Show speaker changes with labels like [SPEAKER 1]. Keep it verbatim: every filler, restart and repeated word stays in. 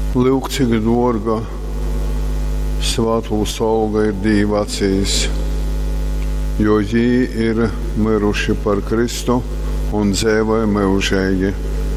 [SPEAKER 1] Lūk, cik dārga svētūs auga ir Dieva acīs, jo viņi ir miruši par Kristu un dzīvoja mūžīgi.